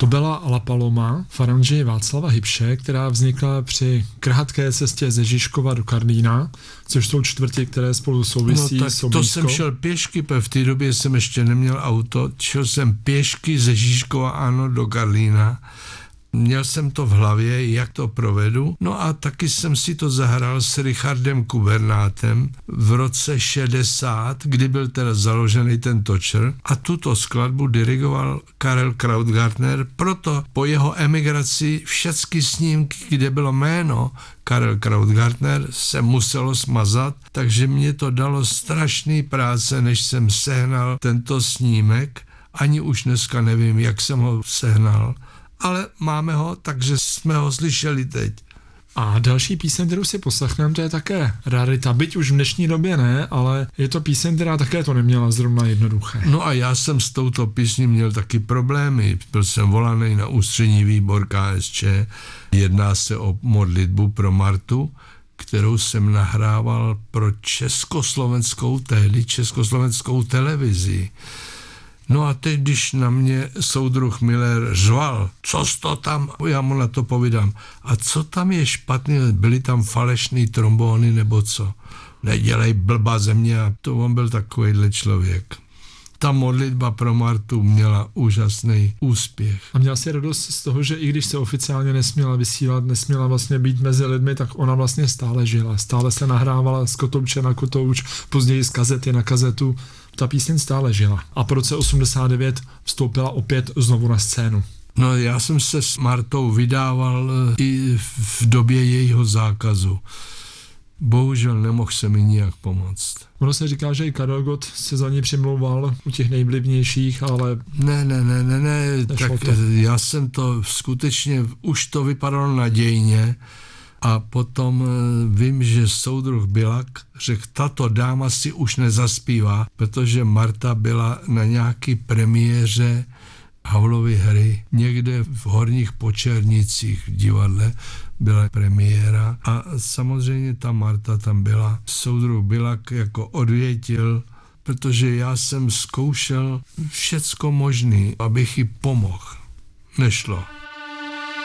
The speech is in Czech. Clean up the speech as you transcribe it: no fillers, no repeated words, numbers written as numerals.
To byla La Paloma faranži Václava Hybše, která vznikla při krhatké cestě ze Žižkova do Karlína, což jsou čtvrti, které spolu souvisí. No tak to jsem šel pěšky, v té době jsem ještě neměl auto, šel jsem pěšky ze Žižkova do Karlína. Měl jsem to v hlavě, jak to provedu. No a taky jsem si to zahrál s Richardem Kubernátem v roce 60, kdy byl teda založený ten Točer. A tuto skladbu dirigoval Karel Krautgartner, proto po jeho emigraci všechny snímky, kde bylo jméno Karel Krautgartner, se muselo smazat, takže mě to dalo strašný práce, než jsem sehnal tento snímek. Ani už dneska nevím, jak jsem ho sehnal. Ale máme ho, takže jsme ho slyšeli teď. A další píseň, kterou si poslechneme, to je také rarita. Byť už v dnešní době ne, ale je to píseň, která také to neměla zrovna jednoduché. No a já jsem s touto písní měl taky problémy. Byl jsem volaný na ústřední výbor KSČ. Jedná se o modlitbu pro Martu, kterou jsem nahrával pro československou televizi. No a teď, když na mě soudruh Miller řval, co to tam, já mu na to povídám, a co tam je špatný, byly tam falešný trombóny nebo co? Nedělej blbá země, a to on byl takovejhle člověk. Ta modlitba pro Martu měla úžasný úspěch. A měla si radost z toho, že i když se oficiálně nesměla vysílat, nesměla vlastně být mezi lidmi, tak ona vlastně stále žila. Stále se nahrávala z kotouče na kotouč, později z kazety na kazetu. Ta píseň stále žila. A po roce 89 vstoupila opět znovu na scénu. No já jsem se s Martou vydával i v době jejího zákazu. Bohužel nemohl se mi nijak pomoct. Ono se říká, že i Karel Gott se za ní přimlouval u těch nejvlivnějších, ale... Ne, tak to. Já jsem to skutečně, už to vypadalo nadějně a potom vím, že soudruh Bilak řekl, tato dáma si už nezaspívá, protože Marta byla na nějaký premiéře Havlovy hry. Někde v Horních Počernicích v divadle byla premiéra a samozřejmě ta Marta tam byla. Soudruh Bilak jako odvětil, protože já jsem zkoušel všecko možný, abych jí pomohl. Nešlo.